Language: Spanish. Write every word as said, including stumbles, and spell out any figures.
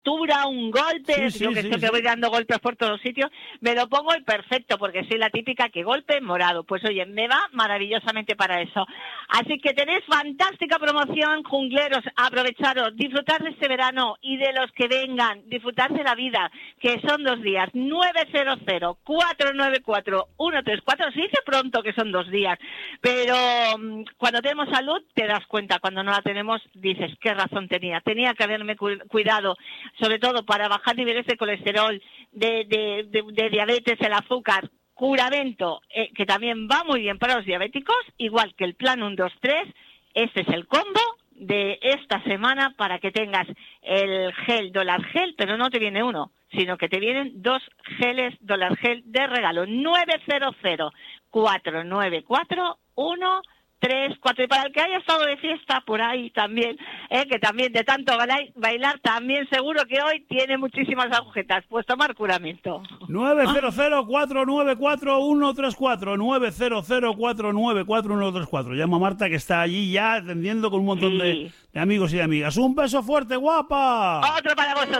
fractura, un golpe, Sí, sí, yo que sí, siempre sí. voy dando golpes por todos sitios, me lo pongo y perfecto, porque soy la típica que golpe morado. Pues oye, me va maravillosamente para eso. Así que tenéis fantástica promoción, jungleros, aprovecharos, disfrutar de este verano y de los que vengan, disfrutar de la vida, que son dos días. nueve cero cero, cuatro nueve cuatro, uno tres cuatro, se dice pronto que son dos días, pero um, cuando tenemos salud te das cuenta, cuando no la tenemos dices, qué razón tenía, tenía que haberme cu- cuidado, sobre todo para bajar niveles de colesterol, de, de, de, de diabetes, el azúcar. Curamento, eh, que también va muy bien para los diabéticos, igual que el plan uno dos tres, este es el combo de esta semana para que tengas el gel, dólar gel, pero no te viene uno, sino que te vienen dos geles dólar gel de regalo. nueve cero cero, cuatro nueve cuatro, uno tres cuatro. Y para el que haya estado de fiesta por ahí también, eh, que también de tanto bailar, bailar, también seguro que hoy tiene muchísimas agujetas, pues tomar curamento. nueve cero cero, cuatro nueve cuatro, uno tres cuatro, nueve cero cero, cuatro nueve cuatro, uno tres cuatro. Llama a Marta, que está allí ya atendiendo con un montón Sí. de, de amigos y de amigas. ¡Un beso fuerte, guapa! Otro para vosotros.